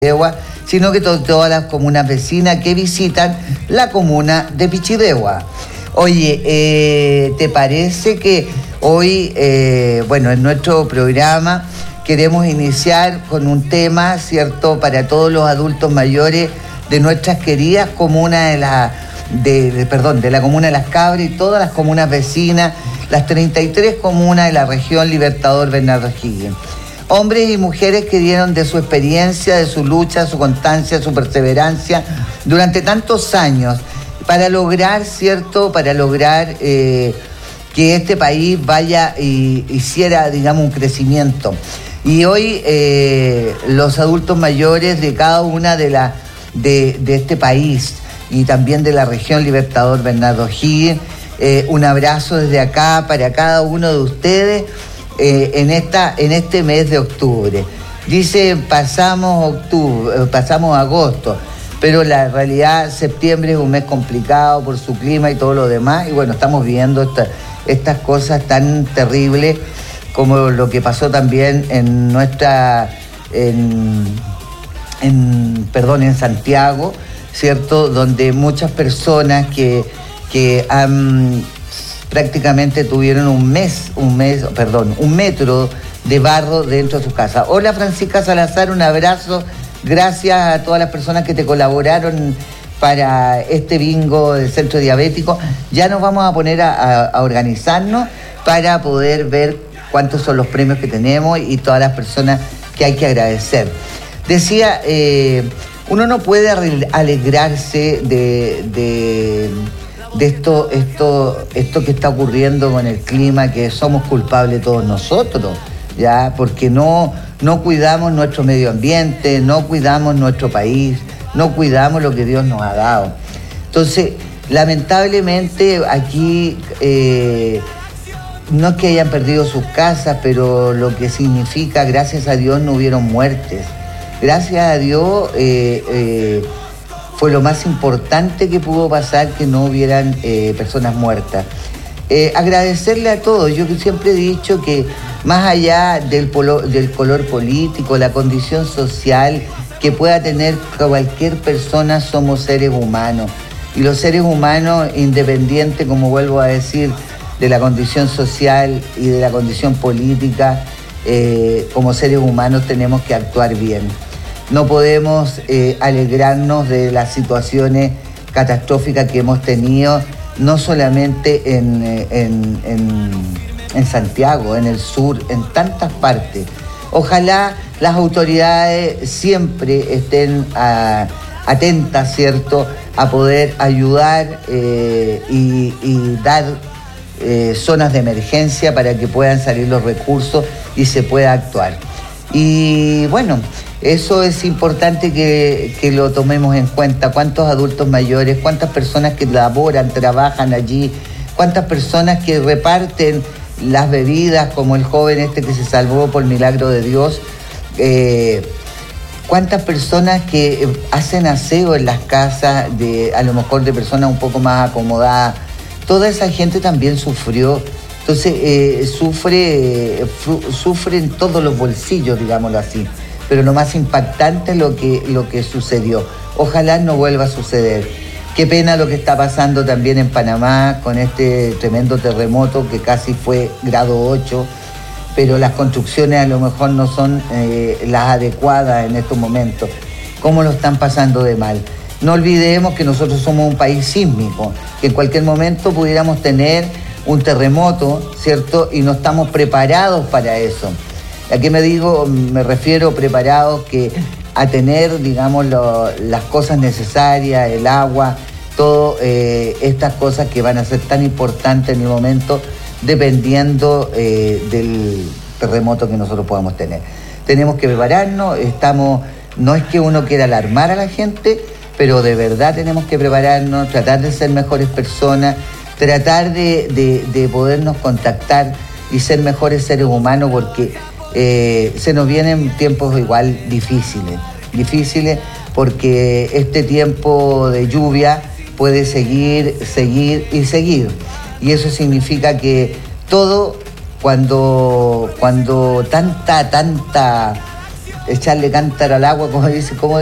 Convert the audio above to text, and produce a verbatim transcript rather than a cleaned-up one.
Pichidegua, sino que to todas las comunas vecinas que visitan la comuna de Pichidegua. Oye, eh, ¿te parece que hoy, eh, bueno, en nuestro programa queremos iniciar con un tema, ¿cierto?, para todos los adultos mayores de nuestras queridas comunas de la, de, de, perdón, de la comuna de Las Cabras y todas las comunas vecinas, las treinta y tres comunas de la región Libertador Bernardo O'Higgins. Hombres y mujeres que dieron de su experiencia, de su lucha, su constancia, su perseverancia durante tantos años para lograr, ¿cierto?, para lograr eh, que este país vaya y hiciera, digamos, un crecimiento. Y hoy eh, los adultos mayores de cada una de las de, de este país y también de la región Libertador Bernardo O'Higgins, eh, un abrazo desde acá para cada uno de ustedes. Eh, en, esta, en este mes de octubre. Dice, pasamos octubre, pasamos agosto, pero la realidad septiembre es un mes complicado por su clima y todo lo demás, y bueno, estamos viendo esta, estas cosas tan terribles como lo que pasó también en nuestra, en, en, perdón, en Santiago, ¿cierto?, donde muchas personas que, que han... prácticamente tuvieron un mes, un mes, perdón, un metro de barro dentro de sus casas. Hola Francisca Salazar, un abrazo, gracias a todas las personas que te colaboraron para este bingo del Centro Diabético. Ya nos vamos a poner a, a, a organizarnos para poder ver cuántos son los premios que tenemos y todas las personas que hay que agradecer. Decía, eh, uno no puede alegrarse de... de de esto, esto, esto que está ocurriendo con el clima, que somos culpables todos nosotros, ya, porque no, no cuidamos nuestro medio ambiente, no cuidamos nuestro país, no cuidamos lo que Dios nos ha dado. Entonces, lamentablemente aquí eh, no es que hayan perdido sus casas, pero lo que significa, gracias a Dios, no hubieron muertes. Gracias a Dios, eh, eh, fue lo más importante que pudo pasar, que no hubieran eh, personas muertas. Eh, agradecerle a todos. Yo siempre he dicho que más allá del, polo, del color político, la condición social que pueda tener cualquier persona, somos seres humanos. Y los seres humanos, independientes, como vuelvo a decir, de la condición social y de la condición política, eh, como seres humanos tenemos que actuar bien. No podemos eh, alegrarnos de las situaciones catastróficas que hemos tenido, no solamente en, en, en, en Santiago, en el sur, en tantas partes. Ojalá las autoridades siempre estén a, atentas, ¿cierto?, a poder ayudar eh, y, y dar eh, zonas de emergencia para que puedan salir los recursos y se pueda actuar. Y bueno, eso es importante que, que lo tomemos en cuenta. Cuántos adultos mayores, cuántas personas que laboran, trabajan allí, cuántas personas que reparten las bebidas, como el joven este que se salvó por milagro de Dios, eh, cuántas personas que hacen aseo en las casas, de, a lo mejor de personas un poco más acomodadas. Toda esa gente también sufrió. Entonces, eh, sufre, eh, sufre en todos los bolsillos, digámoslo así. Pero lo más impactante es lo que, lo que sucedió. Ojalá no vuelva a suceder. Qué pena lo que está pasando también en Panamá con este tremendo terremoto que casi fue grado ocho, pero las construcciones a lo mejor no son eh, las adecuadas en estos momentos. ¿Cómo lo están pasando de mal? No olvidemos que nosotros somos un país sísmico, que en cualquier momento pudiéramos tener un terremoto, ¿cierto? Y no estamos preparados para eso. ¿A qué me digo? Me refiero preparados que a tener, digamos, lo, las cosas necesarias, el agua, todas eh, estas cosas que van a ser tan importantes en el momento, dependiendo eh, del terremoto que nosotros podamos tener. Tenemos que prepararnos, estamos, no es que uno quiera alarmar a la gente, pero de verdad tenemos que prepararnos, tratar de ser mejores personas, tratar de, de, de podernos contactar y ser mejores seres humanos, porque eh, se nos vienen tiempos igual difíciles, difíciles porque este tiempo de lluvia puede seguir, seguir y seguir. Y eso significa que todo, cuando, cuando tanta, tanta echarle cántaro al agua, como dice, como